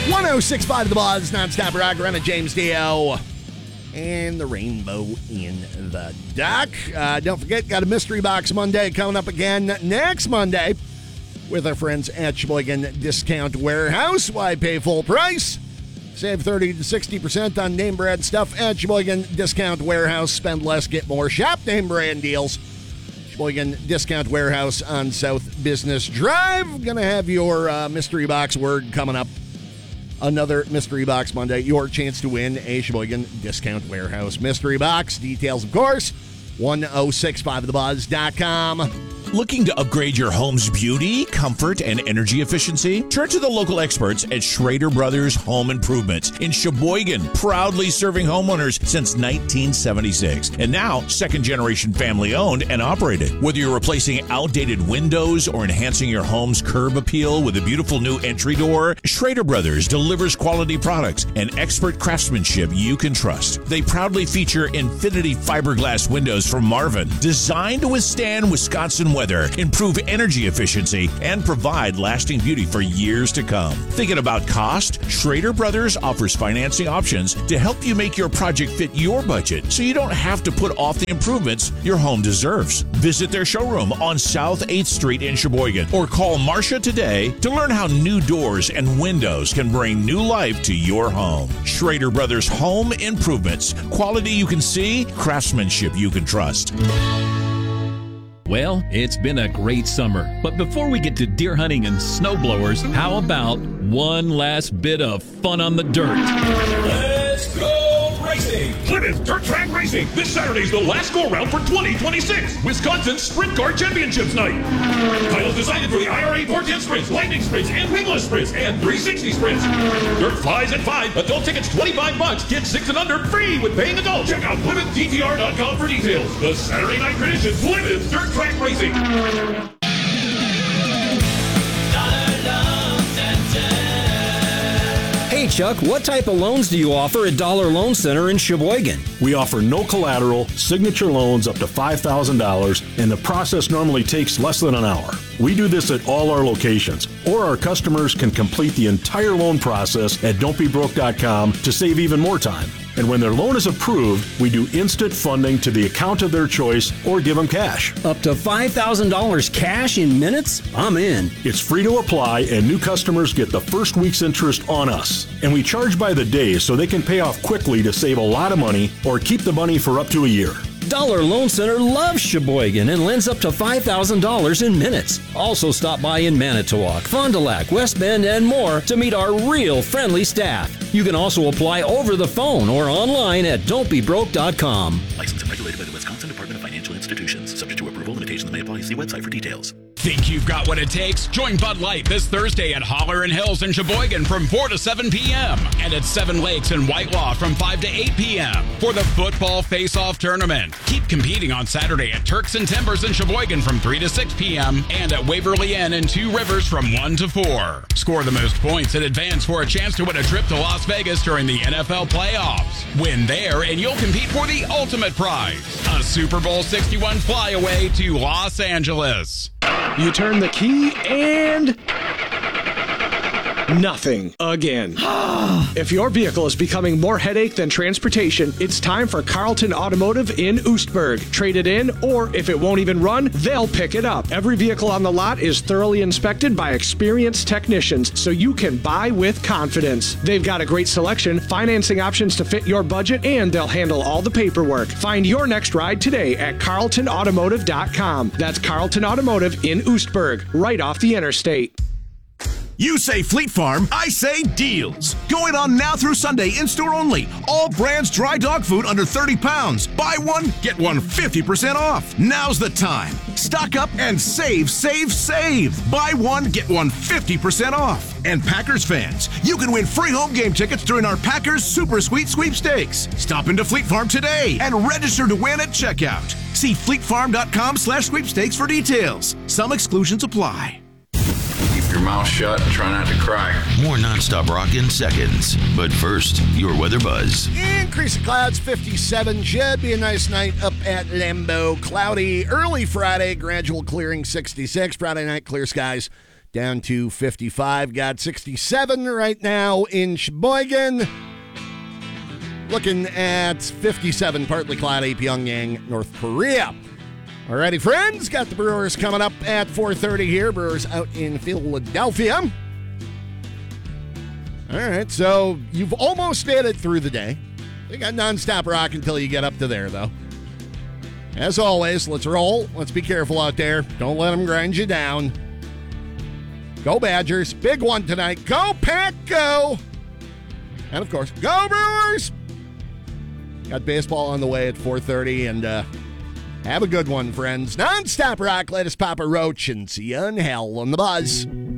106.5 The Buzz, nonstop rock around at James Dio. And the rainbow in the dock. Don't forget, got a Mystery Box Monday coming up again next Monday with our friends at Sheboygan Discount Warehouse. Why pay full price? Save 30 to 60% on name brand stuff at Sheboygan Discount Warehouse. Spend less, get more. Shop name brand deals. Sheboygan Discount Warehouse on South Business Drive. Gonna have your Mystery Box word coming up. Another Mystery Box Monday. Your chance to win a Sheboygan Discount Warehouse Mystery Box. Details, of course, 1065thebuzz.com. Looking to upgrade your home's beauty, comfort, and energy efficiency? Turn to the local experts at Schrader Brothers Home Improvements in Sheboygan, proudly serving homeowners since 1976. And now, second-generation family-owned and operated. Whether you're replacing outdated windows or enhancing your home's curb appeal with a beautiful new entry door, Schrader Brothers delivers quality products and expert craftsmanship you can trust. They proudly feature Infinity fiberglass windows from Marvin, designed to withstand Wisconsin weather, improve energy efficiency, and provide lasting beauty for years to come. Thinking about cost? Schrader Brothers offers financing options to help you make your project fit your budget so you don't have to put off the improvements your home deserves. Visit their showroom on South 8th Street in Sheboygan or call Marcia today to learn how new doors and windows can bring new life to your home. Schrader Brothers Home Improvements. Quality you can see, craftsmanship you can trust. Well, it's been a great summer, but before we get to deer hunting and snowblowers, how about one last bit of fun on the dirt? Let's go racing! Plymouth Dirt Track Racing. This Saturday's the last go-round for 2026. Wisconsin's Sprint Car Championships Night. Titles decided for the IRA 410 Sprints, Lightning Sprints, and Wingless Sprints, and 360 Sprints. Dirt flies at 5. Adult tickets $25. Kids 6 and under free with paying adults. Check out PlymouthDTR.com for details. The Saturday night tradition, Plymouth Dirt Track Racing. Hey Chuck, what type of loans do you offer at Dollar Loan Center in Sheboygan? We offer no collateral, signature loans up to $5,000, and the process normally takes less than an hour. We do this at all our locations, or our customers can complete the entire loan process at don'tbebroke.com to save even more time. And when their loan is approved, we do instant funding to the account of their choice or give them cash. Up to $5,000 cash in minutes? I'm in. It's free to apply, and new customers get the first week's interest on us. And we charge by the day so they can pay off quickly to save a lot of money or keep the money for up to a year. Dollar Loan Center loves Sheboygan and lends up to $5,000 in minutes. Also stop by in Manitowoc, Fond du Lac, West Bend, and more to meet our real friendly staff. You can also apply over the phone or online at don'tbebroke.com. Licensed and regulated by the Wisconsin Department of Financial Institutions. Subject to approval, limitations may apply. See website for details. Think you've got what it takes? Join Bud Light this Thursday at Holler and Hills in Sheboygan from 4 to 7 p.m. and at Seven Lakes in Whitelaw from 5 to 8 p.m. for the Football Face-Off Tournament. Keep competing on Saturday at Turks and Timbers in Sheboygan from 3 to 6 p.m. and at Waverly Inn in Two Rivers from 1 to 4. Score the most points in advance for a chance to win a trip to Las Vegas during the NFL playoffs. Win there and you'll compete for the ultimate prize, a Super Bowl 61 flyaway to Los Angeles. You turn the key and nothing again. If your vehicle is becoming more headache than transportation, it's time for Carlton Automotive in Oostburg. Trade it in, or if it won't even run, they'll pick it up. Every vehicle on the lot is thoroughly inspected by experienced technicians, so you can buy with confidence. They've got a great selection, financing options to fit your budget, and they'll handle all the paperwork. Find your next ride today at carltonautomotive.com. That's Carlton Automotive in Oostburg, right off the interstate. You say Fleet Farm, I say deals. Going on now through Sunday, in-store only. All brands dry dog food under 30 pounds. Buy one, get one 50% off. Now's the time. Stock up and save, save, save. Buy one, get one 50% off. And Packers fans, you can win free home game tickets during our Packers Super Sweet Sweepstakes. Stop into Fleet Farm today and register to win at checkout. See fleetfarm.com/sweepstakes for details. Some exclusions apply. Keep your mouth shut and try not to cry. More nonstop rock in seconds. But first, your weather buzz. Increase of clouds, 57. Should be a nice night up at Lambeau. Cloudy early Friday, gradual clearing, 66. Friday night, clear skies, down to 55. Got 67 right now in Sheboygan. Looking at 57, partly cloudy, Pyongyang, North Korea. Alrighty, friends, got the Brewers coming up at 4:30 here. Brewers out in Philadelphia. All right, so you've almost made it through the day. They got nonstop rock until you get up to there, though. As always, let's roll. Let's be careful out there. Don't let them grind you down. Go Badgers. Big one tonight. Go Pack, go! And, of course, go Brewers! Got baseball on the way at 4:30, and have a good one, friends. Nonstop rock, latest Papa Roach, and see you in hell on the buzz.